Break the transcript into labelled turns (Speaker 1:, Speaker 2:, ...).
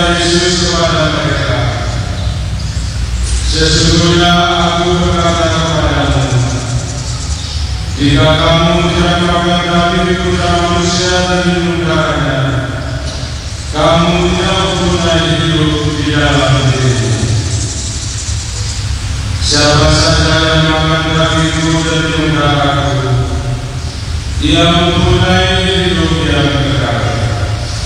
Speaker 1: Yesus kepada mereka, sesungguhnya aku berkata kepadamu, jika kamu tidak makan daging putra manusia dan minum darahnya, kamu tidak mempunyai hidup di dalam dirimu. Siapa saja yang makan dagingku dan minum darahku, ia mempunyai